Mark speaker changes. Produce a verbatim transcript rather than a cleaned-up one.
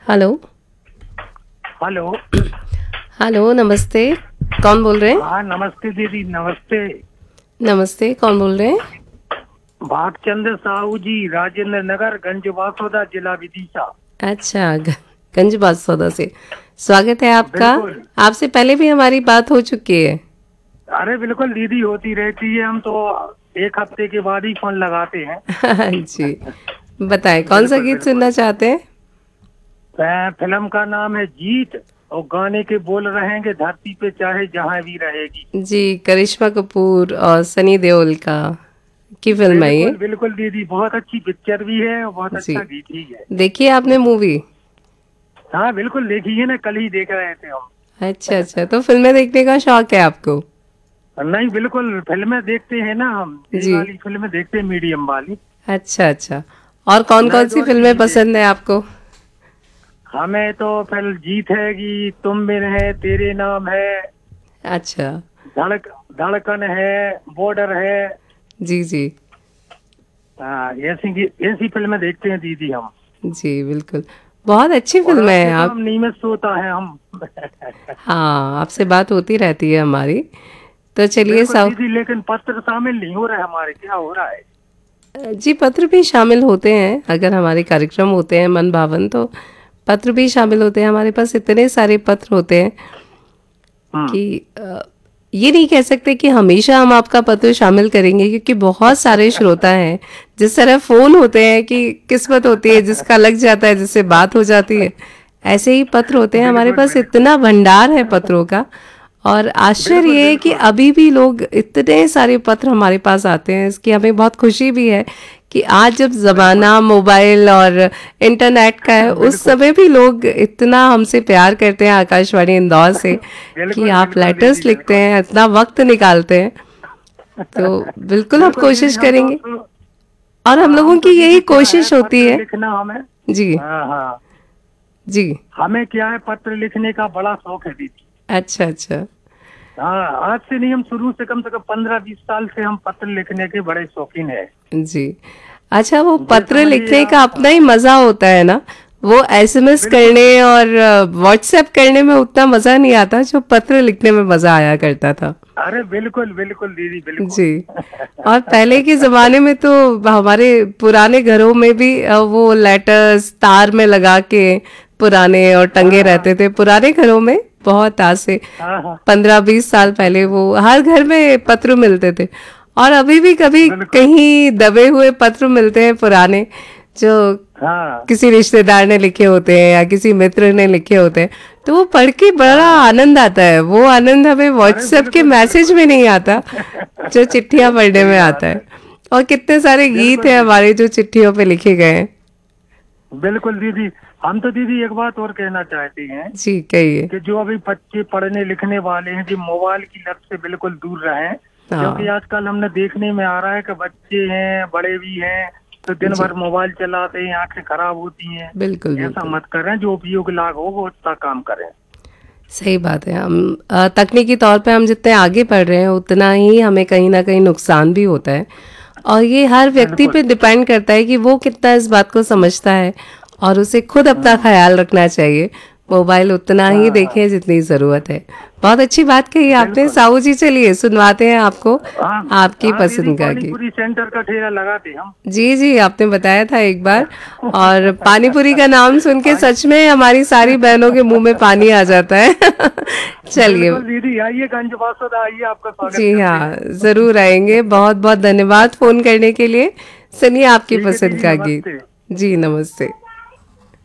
Speaker 1: Hello.
Speaker 2: Hello.
Speaker 1: Hello, नमस्ते। कौन बोल रहे हैं?
Speaker 2: हाँ नमस्ते दीदी, नमस्ते।
Speaker 1: नमस्ते, कौन बोल रहे हैं?
Speaker 2: भागचंद्र साहू जी, राजेंद्र नगर, गंज बासोदा, जिला विदिशा।
Speaker 1: अच्छा, ग- गंज बासौदा से। स्वागत है आपका।
Speaker 2: बिल्कुल।
Speaker 1: आपसे पहले भी हमारी बात हो चुकी है।
Speaker 2: अरे बिल्कुल दीदी, होती रहती है। हम तो एक हफ्ते के बाद ही फोन लगाते हैं।
Speaker 1: जी, बताएं कौन सा
Speaker 2: बिल्कुल
Speaker 1: गीत
Speaker 2: बिल्कुल।
Speaker 1: सुनना चाहते हैं?
Speaker 2: अ, फिल्म का नाम है जीत, और गाने के बोल रहेंगे धरती पे चाहे जहाँ भी रहेगी।
Speaker 1: जी, करिश्मा कपूर और सनी देओल का की फिल्म है ये।
Speaker 2: बिल्कुल बिल्कुल दीदी, बहुत अच्छी पिक्चर भी है और बहुत
Speaker 1: जी,
Speaker 2: अच्छा गीत भी है।
Speaker 1: देखिए आपने मूवी?
Speaker 2: हाँ बिल्कुल, देखी है ना, कल ही देख रहे थे हम।
Speaker 1: अच्छा अच्छा, तो फिल्में देखने का शौक है आपको?
Speaker 2: नहीं बिल्कुल, फिल्में देखते हैं ना हम, ये
Speaker 1: जी,
Speaker 2: वाली फिल्में देखते हैं, मीडियम वाली।
Speaker 1: अच्छा अच्छा। और कौन
Speaker 2: नए
Speaker 1: कौन सी
Speaker 2: दौर की
Speaker 1: फिल्में
Speaker 2: भी
Speaker 1: पसंद
Speaker 2: देखते
Speaker 1: है
Speaker 2: हैं।
Speaker 1: आपको?
Speaker 2: हमें तो फिर जीत है, तुम बिन है, तेरे नाम है,
Speaker 1: अच्छा।
Speaker 2: धड़क धड़कन है, बॉर्डर है।
Speaker 1: जी जी।
Speaker 2: हाँ, ऐसी ऐसी फिल्में देखते हैं दीदी हम।
Speaker 1: जी बिल्कुल, बहुत अच्छी
Speaker 2: और
Speaker 1: फिल्म है
Speaker 2: आपके
Speaker 1: आप।
Speaker 2: काम नियमित सोता है हम।
Speaker 1: हाँ, आपसे बात होती रहती है हमारी। तो चलिए
Speaker 2: बिल्कुल
Speaker 1: सब।
Speaker 2: दीदी, लेकिन पत्र शामिल नहीं हो रहा है हमारे, क्या हो रहा है?
Speaker 1: जी, पत्र भी शामिल होते हैं अगर हमारे कार्यक्रम होते हैं मन भावन, तो पत्र भी शामिल होते हैं। हमारे पास इतने सारे पत्र होते हैं
Speaker 2: हम्म।
Speaker 1: कि अ, ये नहीं कह सकते कि हमेशा हम आपका पत्र शामिल करेंगे, क्योंकि बहुत सारे श्रोता हैं। जिस तरह फोन होते हैं कि किस्मत होती है जिसका लग जाता है, जिससे बात हो जाती है, ऐसे ही पत्र होते हैं। हमारे
Speaker 2: बिल्कुल
Speaker 1: पास
Speaker 2: बिल्कुल।
Speaker 1: इतना भंडार है पत्रों का। और आश्चर्य
Speaker 2: बिल्कुल
Speaker 1: ये है कि
Speaker 2: बिल्कुल।
Speaker 1: अभी भी लोग इतने सारे पत्र हमारे पास आते हैं, इसकी हमें बहुत खुशी भी है कि आज जब
Speaker 2: बिल्कुल
Speaker 1: जमाना मोबाइल और इंटरनेट का है, उस
Speaker 2: बिल्कुल।
Speaker 1: समय भी लोग इतना हमसे प्यार करते हैं आकाशवाणी इंदौर से कि
Speaker 2: बिल्कुल
Speaker 1: आप
Speaker 2: बिल्कुल दीदी,
Speaker 1: लेटर्स लिखते
Speaker 2: बिल्कुल।
Speaker 1: हैं, इतना वक्त निकालते हैं। तो बिल्कुल हम
Speaker 2: बिल्कुल दीदी,
Speaker 1: कोशिश
Speaker 2: हम तो
Speaker 1: करेंगे। और हम
Speaker 2: हाँ,
Speaker 1: लोगों
Speaker 2: हम
Speaker 1: की
Speaker 2: तो
Speaker 1: यही
Speaker 2: दीदी क्या है,
Speaker 1: कोशिश होती
Speaker 2: पत्र
Speaker 1: है।
Speaker 2: लिखना हमें।
Speaker 1: जी
Speaker 2: हाँ हाँ।
Speaker 1: जी।
Speaker 2: हमें क्या है, पत्र लिखने का बड़ा शौक है दीदी।
Speaker 1: अच्छा अच्छा।
Speaker 2: हाँ, आज से नहीं, हम शुरू से कम से कम पंद्रह बीस साल से हम पत्र लिखने के बड़े शौकीन है।
Speaker 1: जी, अच्छा, वो
Speaker 2: ये
Speaker 1: पत्र
Speaker 2: समझिए
Speaker 1: लिखने का
Speaker 2: आप।
Speaker 1: अपना ही मजा होता है ना। वो एसएमएस
Speaker 2: बिल्कुल
Speaker 1: करने
Speaker 2: बिल्कुल।
Speaker 1: और व्हाट्सएप करने में उतना मजा नहीं आता जो पत्र लिखने में मजा आया करता था।
Speaker 2: अरे बिल्कुल बिल्कुल दीदी, बिल्कुल।
Speaker 1: जी। और पहले के जमाने में तो हमारे पुराने घरों में भी अ, वो लेटर्स तार में लगा के पुराने और टंगे
Speaker 2: हाँ हाँ
Speaker 1: रहते थे पुराने घरों में। बहुत आज से
Speaker 2: हाँ हाँ।
Speaker 1: पंद्रह बीस साल पहले वो हर घर में पत्र मिलते थे। और अभी भी कभी
Speaker 2: बिल्कुल।
Speaker 1: कहीं दबे हुए पत्र मिलते हैं पुराने, जो
Speaker 2: हाँ
Speaker 1: किसी रिश्तेदार ने लिखे होते हैं या किसी मित्र ने लिखे होते हैं। तो वो पढ़ के बड़ा
Speaker 2: हाँ।
Speaker 1: आनंद आता है। वो आनंद हमें
Speaker 2: अरे
Speaker 1: व्हाट्सएप के
Speaker 2: बिल्कुल
Speaker 1: मैसेज
Speaker 2: बिल्कुल।
Speaker 1: में नहीं आता, जो चिट्ठियां पढ़ने
Speaker 2: सही
Speaker 1: में आता
Speaker 2: बात
Speaker 1: है।
Speaker 2: है।
Speaker 1: और कितने सारे गीत
Speaker 2: बिल्कुल
Speaker 1: हैं
Speaker 2: दीदी,
Speaker 1: हमारे जो चिट्ठियों पे लिखे गए हैं।
Speaker 2: बिल्कुल दीदी। हम तो दीदी एक बात और कहना चाहते हैं,
Speaker 1: जी कहिए।
Speaker 2: कि जो अभी बच्चे पढ़ने लिखने वाले हैं, जो मोबाइल की लत से बिल्कुल दूर रहें। क्योंकि
Speaker 1: हाँ
Speaker 2: आजकल हमने देखने में आ रहा है कि बच्चे हैं, बड़े भी हैं, तो दिन
Speaker 1: जी
Speaker 2: भर मोबाइल चलाते हैं, आंखें खराब होती हैं।
Speaker 1: बिल्कुल
Speaker 2: ऐसा
Speaker 1: बिल्कुल,
Speaker 2: मत करें, जो उपयोग लाग हो वो उतना काम करें।
Speaker 1: सही बात है। हम अ, तकनीकी तौर पे हम जितने आगे बढ़ रहे हैं उतना ही हमें कहीं ना कहीं नुकसान भी होता है। और ये हर व्यक्ति
Speaker 2: बिल्कुल।
Speaker 1: पे डिपेंड करता है कि वो कितना इस बात को समझता है, और उसे खुद अपना
Speaker 2: हम्म।
Speaker 1: ख्याल रखना चाहिए। मोबाइल उतना ही
Speaker 2: हाँ हाँ।
Speaker 1: देखें जितनी ज़रूरत है। बहुत अच्छी बात कही आपने
Speaker 2: बिल्कुल।
Speaker 1: साहू जी। चलिए सुनवाते हैं आपको
Speaker 2: हाँ
Speaker 1: आपकी
Speaker 2: हाँ दीदी,
Speaker 1: पसंद का
Speaker 2: पानी
Speaker 1: गीत।
Speaker 2: पूरी सेंटर का ठेला लगाते हम।
Speaker 1: जी जी, आपने बताया था एक बार। और पानी पूरी का नाम सुन के
Speaker 2: आइए।
Speaker 1: सच में हमारी सारी बहनों के मुंह में पानी आ जाता है। चलिए।
Speaker 2: बिल्कुल दीदी, आइए गंज बासोदा, आइए, आपका स्वागत
Speaker 1: जी
Speaker 2: करते
Speaker 1: हाँ,
Speaker 2: हैं।
Speaker 1: जरूर आएंगे। बहुत बहुत धन्यवाद फोन करने के लिए। सुनिए आपकी
Speaker 2: ठीक है
Speaker 1: पसंद
Speaker 2: दीदी,
Speaker 1: का गीत।
Speaker 2: नमस्ते।
Speaker 1: जी नमस्ते।